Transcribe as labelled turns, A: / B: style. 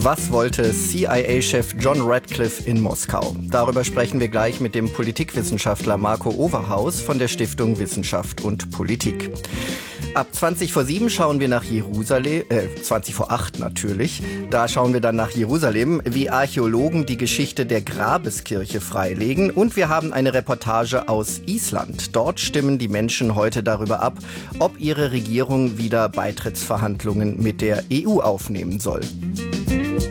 A: Was wollte CIA-Chef John Radcliffe in Moskau? Darüber sprechen wir gleich mit dem Politikwissenschaftler Marco Overhaus von der Stiftung Wissenschaft und Politik. Ab 7:20 schauen wir nach Jerusalem, 8:20 natürlich. Da schauen wir dann nach Jerusalem, wie Archäologen die Geschichte der Grabeskirche freilegen. Und wir haben eine Reportage aus Island. Dort stimmen die Menschen heute darüber ab, ob ihre Regierung wieder Beitrittsverhandlungen mit der EU aufnehmen soll.